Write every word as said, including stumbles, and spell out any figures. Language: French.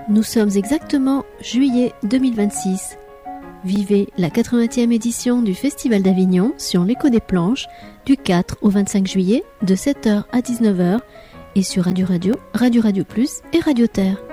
Nous sommes exactement juillet deux mille vingt-six. Vivez la quatre-vingtième édition du Festival d'Avignon sur l'Écho des Planches du quatre au vingt-cinq juillet de sept heures à dix-neuf heures et sur Radio Radio, Radio Radio Plus et Radio Terre.